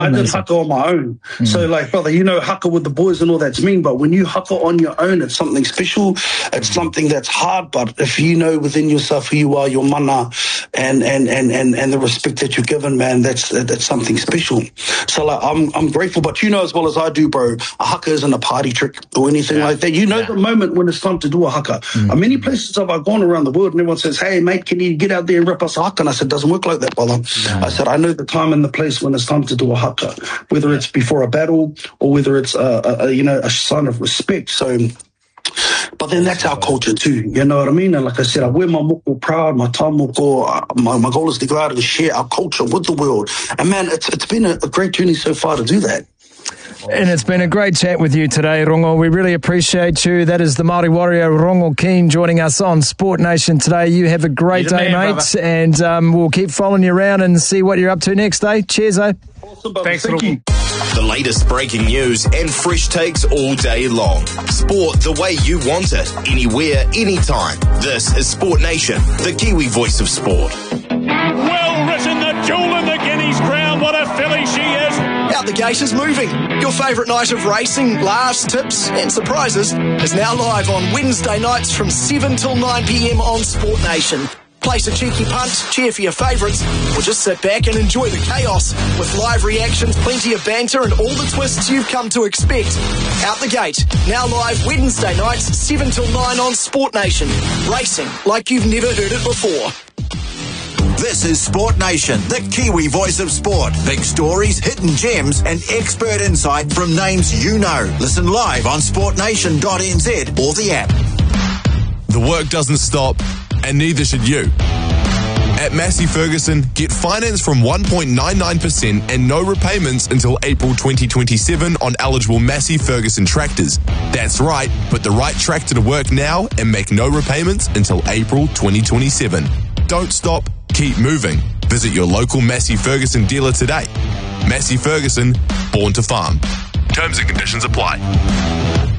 I did haka on my own. So, like, brother, you know, haka with the boys and all that's mean, but when you haka on your own, it's something special. It's something that's hard, but if you know within yourself who you are, your mana, and the respect that you're given, man, that's something special. So, like, I'm grateful, but you know as well as I do, bro, a haka isn't a party trick or anything like that. You know the moment when it's time to do a haka. Many places have I gone around the world and everyone says, hey, mate, can you get out there and rip us a haka? And I said, doesn't work like that, brother. I said, I know the time and the place when it's time to do a haka. Whether it's before a battle or whether it's a sign of respect. So, but then that's our culture too. You know what I mean? And like I said, I wear my moko proud, my tā moko. My goal is to go out and share our culture with the world. And man, it's been a great journey so far to do that. And it's been a great chat with you today, Rongo. We really appreciate you. That is the Māori warrior, Rongo Keane, joining us on Sport Nation today. You have a great day, mate. Brother. And we'll keep following you around and see what you're up to next, eh? Cheers, eh? Awesome, thanks, Thank you. The latest breaking news and fresh takes all day long. Sport the way you want it, anywhere, anytime. This is Sport Nation, the Kiwi voice of sport. Well written, the jewel in the Guineas crown. What a filly she is. Out the Gate is moving. Your favourite night of racing, laughs, tips and surprises is now live on Wednesday nights from 7 till 9 p.m. on Sport Nation. Place a cheeky punt, cheer for your favourites, or just sit back and enjoy the chaos with live reactions, plenty of banter and all the twists you've come to expect. Out the Gate, now live Wednesday nights 7 till 9 on Sport Nation. Racing like you've never heard it before. This is Sport Nation, the Kiwi voice of sport. Big stories, hidden gems, and expert insight from names you know. Listen live on sportnation.nz or the app. The work doesn't stop, and neither should you. At Massey Ferguson, get finance from 1.99% and no repayments until April 2027 on eligible Massey Ferguson tractors. That's right, put the right tractor to work now and make no repayments until April 2027. Don't stop. Keep moving. Visit your local Massey Ferguson dealer today. Massey Ferguson, born to farm. Terms and conditions apply.